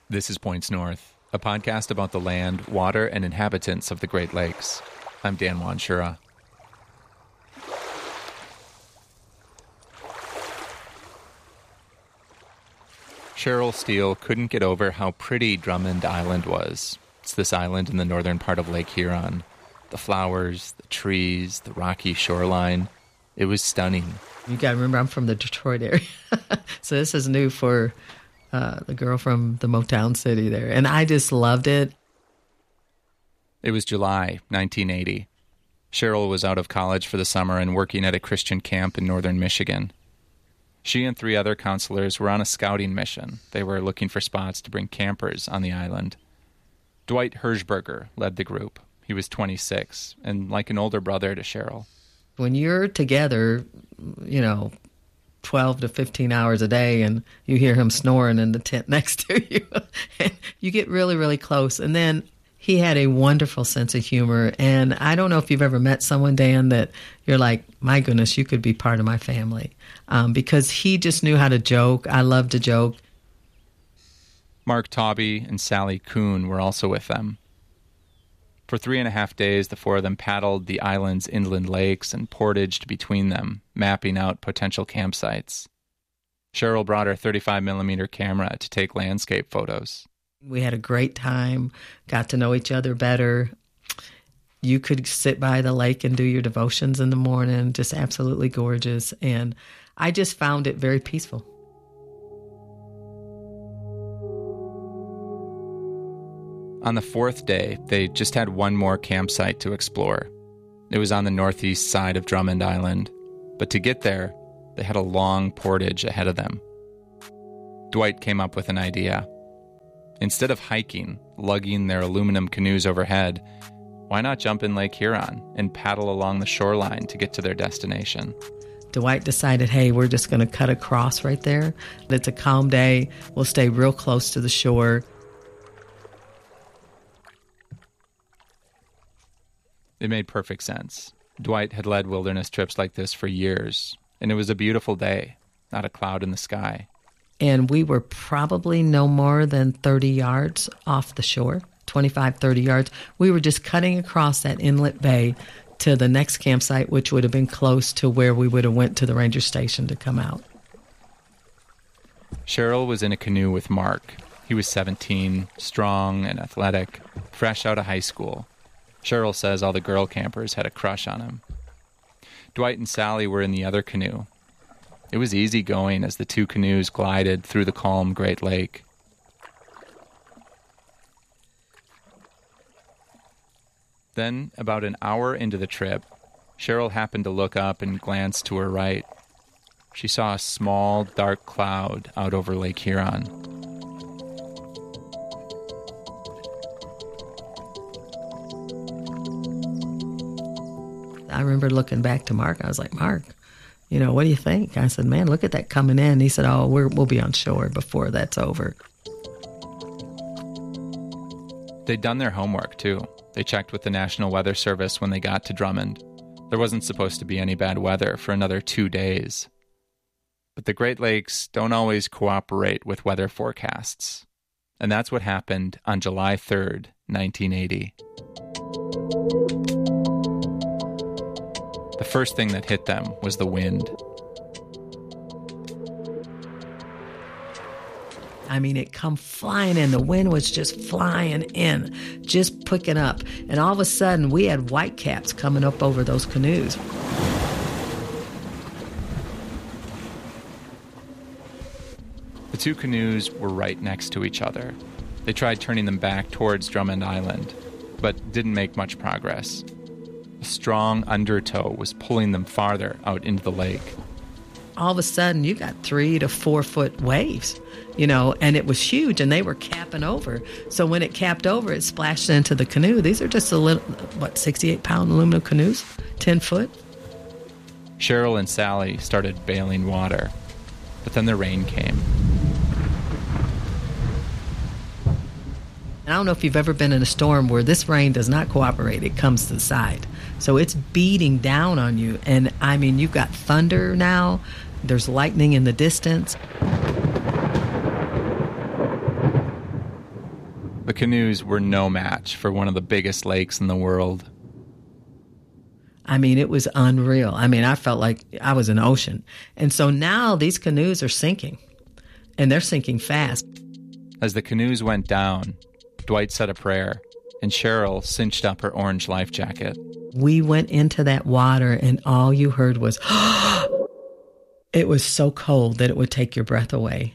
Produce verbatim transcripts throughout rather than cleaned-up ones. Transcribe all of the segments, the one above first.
This is Points North, a podcast about the land, water, and inhabitants of the Great Lakes. I'm Dan Wanshura. Cheryl Steele couldn't get over how pretty Drummond Island was. It's this island in the northern part of Lake Huron. The flowers, the trees, the rocky shoreline. It was stunning. You got to remember, I'm from the Detroit area. So this is new for uh, the girl from the Motown City there. And I just loved it. It was July nineteen eighty. Cheryl was out of college for the summer and working at a Christian camp in northern Michigan. She and three other counselors were on a scouting mission. They were looking for spots to bring campers on the island. Dwight Hirschberger led the group. He was twenty-six and like an older brother to Cheryl. When you're together, you know, twelve to fifteen hours a day and you hear him snoring in the tent next to you, you get really, really close. And then he had a wonderful sense of humor. And I don't know if you've ever met someone, Dan, that you're like, my goodness, you could be part of my family. Um, because he just knew how to joke. I love to joke. Mark Tauby and Sally Kuhn were also with them. For three and a half days, the four of them paddled the island's inland lakes and portaged between them, mapping out potential campsites. Cheryl brought her thirty-five millimeter camera to take landscape photos. We had a great time, got to know each other better. You could sit by the lake and do your devotions in the morning, just absolutely gorgeous. And I just found it very peaceful. On the fourth day, they just had one more campsite to explore. It was on the northeast side of Drummond Island. But to get there, they had a long portage ahead of them. Dwight came up with an idea. Instead of hiking, lugging their aluminum canoes overhead, why not jump in Lake Huron and paddle along the shoreline to get to their destination? Dwight decided, hey, we're just going to cut across right there. It's a calm day. We'll stay real close to the shore. It made perfect sense. Dwight had led wilderness trips like this for years, and it was a beautiful day, not a cloud in the sky. And we were probably no more than thirty yards off the shore, twenty-five, thirty yards. We were just cutting across that inlet bay to the next campsite, which would have been close to where we would have went to the ranger station to come out. Cheryl was in a canoe with Mark. He was seventeen, strong and athletic, fresh out of high school. Cheryl says all the girl campers had a crush on him. Dwight and Sally were in the other canoe. It was easy going as the two canoes glided through the calm Great Lake. Then, about an hour into the trip, Cheryl happened to look up and glance to her right. She saw a small, dark cloud out over Lake Huron. I remember looking back to Mark. I was like, Mark, you know, what do you think? I said, man, look at that coming in. He said, oh, we're, we'll be on shore before that's over. They'd done their homework, too. They checked with the National Weather Service when they got to Drummond. There wasn't supposed to be any bad weather for another two days. But the Great Lakes don't always cooperate with weather forecasts. And that's what happened on July third, nineteen eighty. The first thing that hit them was the wind. I mean, it come flying in. The wind was just flying in, just picking up. And all of a sudden, we had whitecaps coming up over those canoes. The two canoes were right next to each other. They tried turning them back towards Drummond Island, but didn't make much progress. A strong undertow was pulling them farther out into the lake. All of a sudden, you got three to four foot waves, you know, and it was huge, and they were capping over. So when it capped over, it splashed into the canoe. These are just a little, what, sixty-eight pound aluminum canoes, ten foot. Cheryl and Sally started bailing water, but then the rain came. And I don't know if you've ever been in a storm where this rain does not cooperate. It comes to the side. So it's beating down on you. And, I mean, you've got thunder now. There's lightning in the distance. The canoes were no match for one of the biggest lakes in the world. I mean, it was unreal. I mean, I felt like I was in the ocean. And so now these canoes are sinking, and they're sinking fast. As the canoes went down, Dwight said a prayer, and Cheryl cinched up her orange life jacket. We went into that water, and all you heard was, it was so cold that it would take your breath away.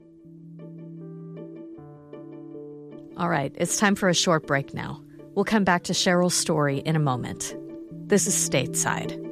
All right, it's time for a short break now. We'll come back to Cheryl's story in a moment. This is Stateside.